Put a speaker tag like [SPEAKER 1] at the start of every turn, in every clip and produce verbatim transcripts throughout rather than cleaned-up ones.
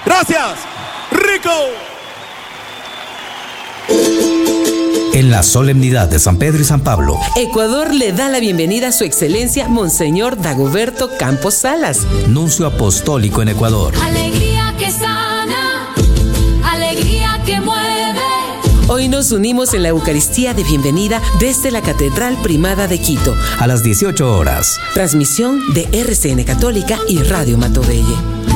[SPEAKER 1] Gracias, Rico.
[SPEAKER 2] En la solemnidad de San Pedro y San Pablo,
[SPEAKER 3] Ecuador le da la bienvenida a su excelencia Monseñor Dagoberto Campos Salas,
[SPEAKER 2] nuncio apostólico en Ecuador.
[SPEAKER 4] Alegría que sana, alegría que mueve.
[SPEAKER 3] Hoy nos unimos en la Eucaristía de bienvenida desde la Catedral Primada de Quito.
[SPEAKER 2] A las dieciocho horas.
[SPEAKER 3] Transmisión de R C N Católica y Radio Matobelle.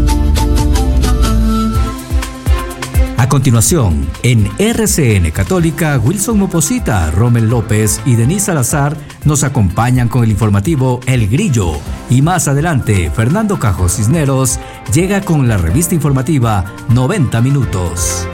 [SPEAKER 2] A continuación, en R C N Católica, Wilson Moposita, Rommel López y Denise Salazar nos acompañan con el informativo El Grillo. Y más adelante, Fernando Cajo Cisneros llega con la revista informativa noventa minutos.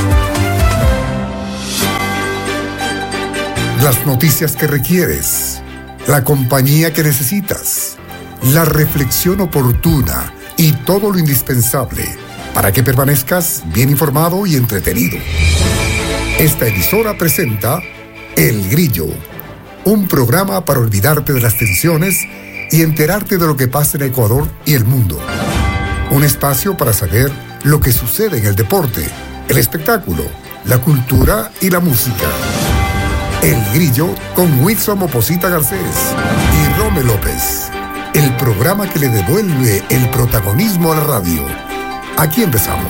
[SPEAKER 5] Las noticias que requieres, la compañía que necesitas, la reflexión oportuna y todo lo indispensable para que permanezcas bien informado y entretenido. Esta emisora presenta El Grillo, un programa para olvidarte de las tensiones y enterarte de lo que pasa en Ecuador y el mundo. Un espacio para saber lo que sucede en el deporte, el espectáculo, la cultura y la música. El Grillo con Wilson Moposita Garcés y Rommel López. El programa que le devuelve el protagonismo a la radio. Aquí empezamos.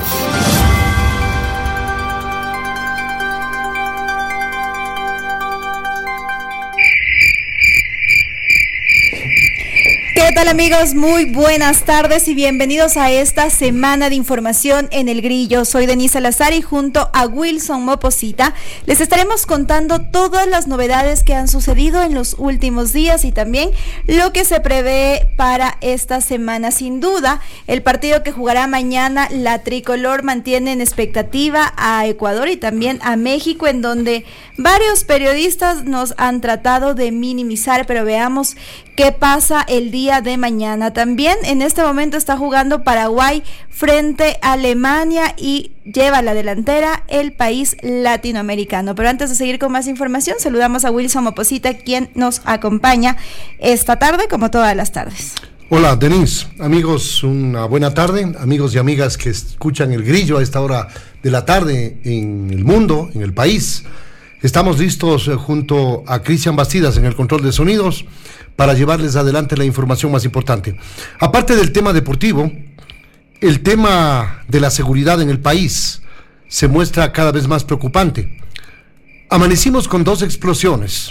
[SPEAKER 6] ¿Qué tal, amigos? Muy buenas tardes y bienvenidos a esta semana de información en El Grillo. Soy Denise Salazar y junto a Wilson Moposita les estaremos contando todas las novedades que han sucedido en los últimos días y también lo que se prevé para esta semana. Sin duda, el partido que jugará mañana, la tricolor mantiene en expectativa a Ecuador y también a México, en donde varios periodistas nos han tratado de minimizar, pero veamos qué pasa el día de mañana. También en este momento está jugando Paraguay frente a Alemania y lleva la delantera el país latinoamericano. Pero antes de seguir con más información, saludamos a Wilson Moposita, quien nos acompaña esta tarde, como todas las tardes.
[SPEAKER 7] Hola, Denise. Amigos, una buena tarde. Amigos y amigas que escuchan El Grillo a esta hora de la tarde en el mundo, en el país. Estamos listos junto a Cristian Bastidas en el control de sonidos para llevarles adelante la información más importante. Aparte del tema deportivo, el tema de la seguridad en el país se muestra cada vez más preocupante. Amanecimos con dos explosiones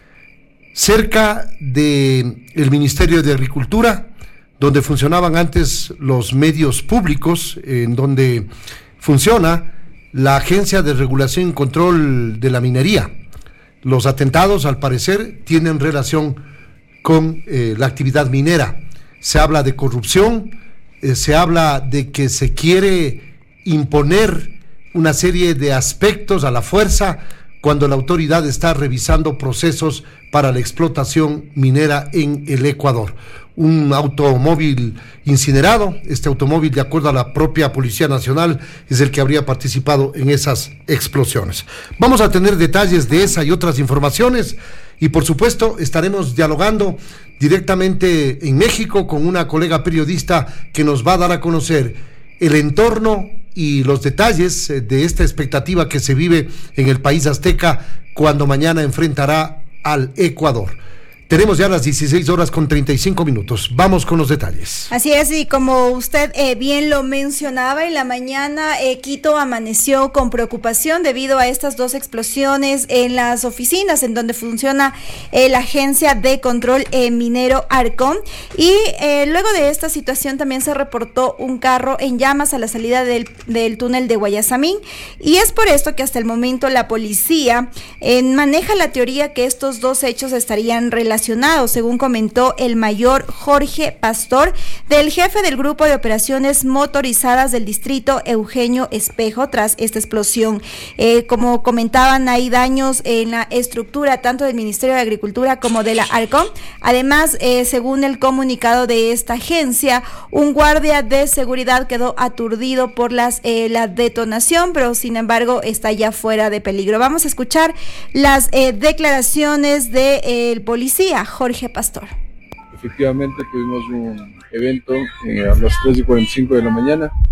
[SPEAKER 7] cerca del Ministerio de Agricultura, donde funcionaban antes los medios públicos, en donde funciona la Agencia de Regulación y Control de la Minería. Los atentados, al parecer, tienen relación con eh, la actividad minera. Se habla de corrupción, eh, se habla de que se quiere imponer una serie de aspectos a la fuerza cuando la autoridad está revisando procesos para la explotación minera en el Ecuador. Un automóvil incinerado, este automóvil, de acuerdo a la propia Policía Nacional, es el que habría participado en esas explosiones. Vamos a tener detalles de esa y otras informaciones y, por supuesto, estaremos dialogando directamente en México con una colega periodista que nos va a dar a conocer el entorno y los detalles de esta expectativa que se vive en el país azteca cuando mañana enfrentará al Ecuador. Tenemos ya las dieciséis horas con treinta y cinco minutos. Vamos con los detalles.
[SPEAKER 6] Así es, y como usted eh, bien lo mencionaba, en la mañana eh, Quito amaneció con preocupación debido a estas dos explosiones en las oficinas en donde funciona eh, la Agencia de Control eh, Minero Arcom. Y eh, luego de esta situación también se reportó un carro en llamas a la salida del, del túnel de Guayasamín. Y es por esto que hasta el momento la policía eh, maneja la teoría que estos dos hechos estarían relacionados, según comentó el mayor Jorge Pastor, del jefe del grupo de operaciones motorizadas del distrito Eugenio Espejo, tras esta explosión. Eh, como comentaban, hay daños en la estructura tanto del Ministerio de Agricultura como de la Arcom. Además, eh, según el comunicado de esta agencia, un guardia de seguridad quedó aturdido por las eh, la detonación, pero sin embargo está ya fuera de peligro. Vamos a escuchar las eh, declaraciones del de, eh, policía Jorge Pastor.
[SPEAKER 8] Efectivamente tuvimos un evento eh, a las tres y cuarenta y cinco de la mañana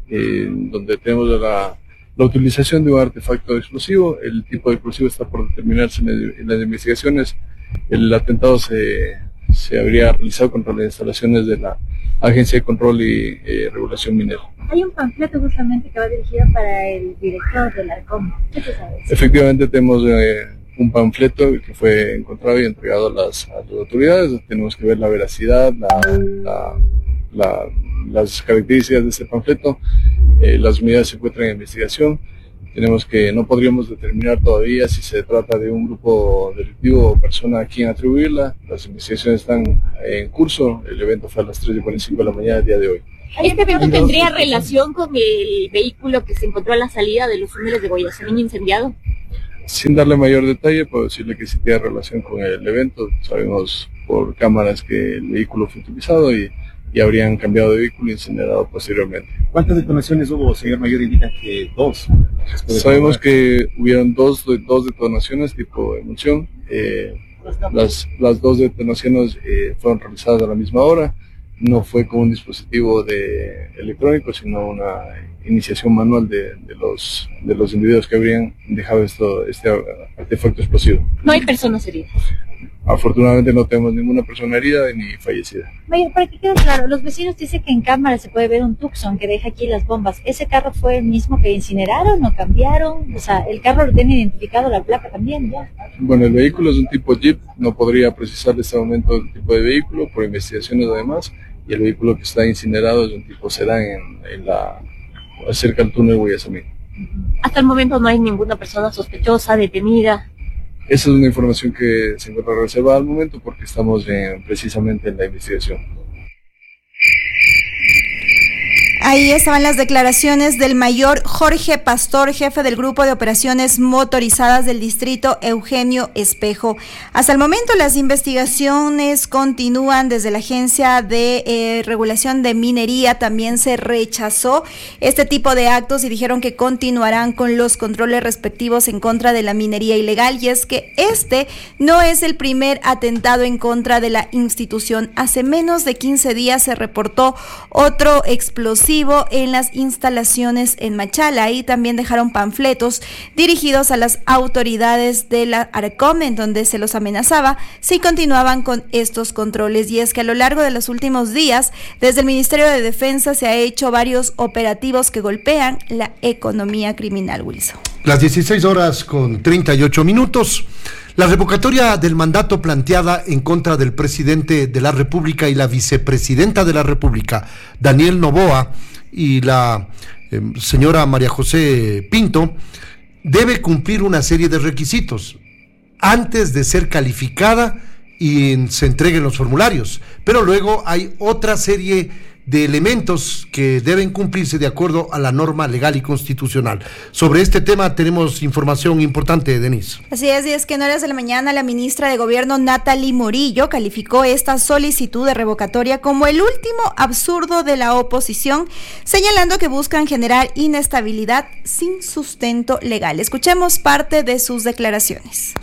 [SPEAKER 8] eh, donde tenemos la, la utilización de un artefacto explosivo. El tipo de explosivo está por determinarse en, el, en las investigaciones. El atentado se, se habría realizado contra las instalaciones de la Agencia de Control y eh, Regulación Minera.
[SPEAKER 9] Hay un panfleto justamente que va dirigido para el director del ARCOM. ¿Qué se sabe?
[SPEAKER 8] Efectivamente tenemos eh, un panfleto que fue encontrado y entregado a las, a las autoridades. Tenemos que ver la veracidad, la, la, la, las características de este panfleto. Eh, las unidades se encuentran en investigación. Tenemos que, no podríamos determinar todavía si se trata de un grupo delictivo o persona a quien atribuirla. Las investigaciones están en curso. El evento fue a las tres y cuarenta y cinco de la mañana del día de hoy.
[SPEAKER 9] ¿Este evento tendría relación con el vehículo que se encontró a la salida de los túneles de Guayasamín incendiado?
[SPEAKER 8] Sin darle mayor detalle, puedo decirle que sí tiene relación con el evento. Sabemos por cámaras que el vehículo fue utilizado y, y habrían cambiado de vehículo e incinerado posteriormente.
[SPEAKER 1] ¿Cuántas detonaciones hubo, señor mayor? Indica que dos.
[SPEAKER 8] Sabemos que hubieron dos, dos detonaciones tipo emulsión. Eh, las, las dos detonaciones eh, fueron realizadas a la misma hora. No fue con un dispositivo de electrónico, sino una iniciación manual de, de los de los individuos que habrían dejado esto, este artefacto explosivo.
[SPEAKER 9] No hay personas heridas.
[SPEAKER 8] Afortunadamente no tenemos ninguna persona herida ni fallecida.
[SPEAKER 9] Mayor, para que quede claro, los vecinos dicen que en cámara se puede ver un Tucson que deja aquí las bombas. ¿Ese carro fue el mismo que incineraron o cambiaron? O sea, el carro lo tiene identificado, la placa también, ¿ya?
[SPEAKER 8] Bueno, el vehículo es un tipo Jeep, no podría precisar en este momento el tipo de vehículo, por investigaciones además, y el vehículo que está incinerado es un tipo sedán en, en la, cerca del túnel Guayasamín.
[SPEAKER 9] Hasta el momento no hay ninguna persona sospechosa, detenida.
[SPEAKER 8] Esa es una información que se encuentra reservada al momento porque estamos en, precisamente en la investigación.
[SPEAKER 6] Ahí estaban las declaraciones del mayor Jorge Pastor, jefe del Grupo de Operaciones Motorizadas del Distrito Eugenio Espejo. Hasta el momento las investigaciones continúan desde la Agencia de eh, Regulación de Minería. También se rechazó este tipo de actos y dijeron que continuarán con los controles respectivos en contra de la minería ilegal. Y es que este no es el primer atentado en contra de la institución. Hace menos de quince días se reportó otro explosivo en las instalaciones en Machala. Ahí también dejaron panfletos dirigidos a las autoridades de la ARCOM, en donde se los amenazaba si continuaban con estos controles. Y es que a lo largo de los últimos días, desde el Ministerio de Defensa se ha hecho varios operativos que golpean la economía criminal, Wilson.
[SPEAKER 7] Las dieciséis horas con treinta y ocho minutos. La revocatoria del mandato planteada en contra del presidente de la República y la vicepresidenta de la República, Daniel Noboa, y la eh, señora María José Pinto, debe cumplir una serie de requisitos antes de ser calificada y se entreguen los formularios. Pero luego hay otra serie de elementos que deben cumplirse de acuerdo a la norma legal y constitucional. Sobre este tema tenemos información importante, Denise.
[SPEAKER 6] Así es, y es que en horas de la mañana la ministra de Gobierno, Natalie Morillo, calificó esta solicitud de revocatoria como el último absurdo de la oposición, señalando que buscan generar inestabilidad sin sustento legal. Escuchemos parte de sus declaraciones.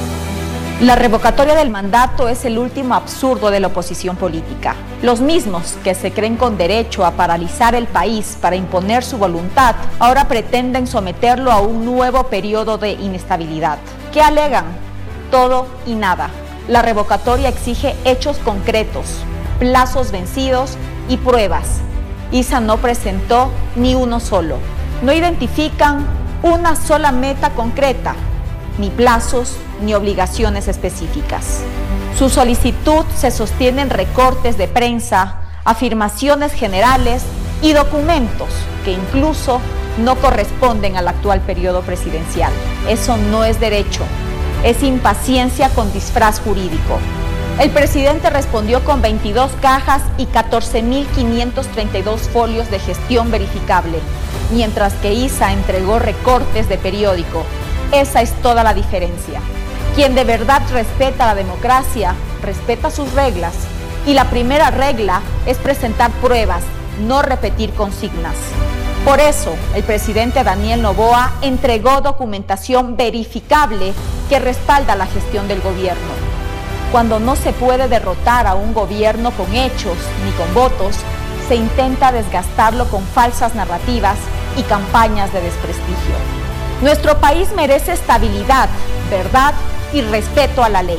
[SPEAKER 10] La revocatoria del mandato es el último absurdo de la oposición política. Los mismos que se creen con derecho a paralizar el país para imponer su voluntad, ahora pretenden someterlo a un nuevo periodo de inestabilidad. ¿Qué alegan? Todo y nada. La revocatoria exige hechos concretos, plazos vencidos y pruebas. I S A no presentó ni uno solo. No identifican una sola meta concreta, ni plazos, ni obligaciones específicas. Su solicitud se sostiene en recortes de prensa, afirmaciones generales y documentos que incluso no corresponden al actual periodo presidencial. Eso no es derecho, es impaciencia con disfraz jurídico. El presidente respondió con veintidós cajas y catorce mil quinientos treinta y dos folios de gestión verificable, mientras que I S A entregó recortes de periódico. Esa es toda la diferencia. Quien de verdad respeta la democracia, respeta sus reglas. Y la primera regla es presentar pruebas, no repetir consignas. Por eso, el presidente Daniel Noboa entregó documentación verificable que respalda la gestión del gobierno. Cuando no se puede derrotar a un gobierno con hechos ni con votos, se intenta desgastarlo con falsas narrativas y campañas de desprestigio. Nuestro país merece estabilidad, verdad y respeto a la ley.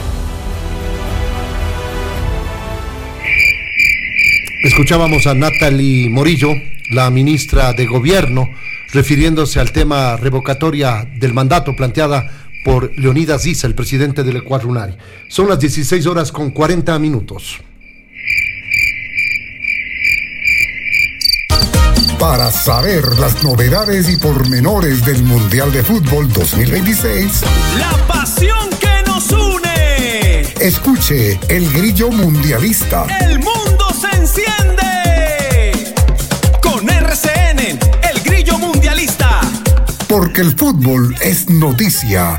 [SPEAKER 7] Escuchábamos a Natalie Morillo, la ministra de Gobierno, refiriéndose al tema revocatoria del mandato planteada por Leonidas Issa, el presidente del Ecuador Unari. Son las dieciséis horas con cuarenta minutos.
[SPEAKER 5] Para saber las novedades y pormenores del Mundial de Fútbol dos mil veintiséis,
[SPEAKER 11] la pasión que nos une.
[SPEAKER 5] Escuche El Grillo Mundialista.
[SPEAKER 11] El mundo se enciende con R C N, El Grillo Mundialista.
[SPEAKER 5] Porque el fútbol es noticia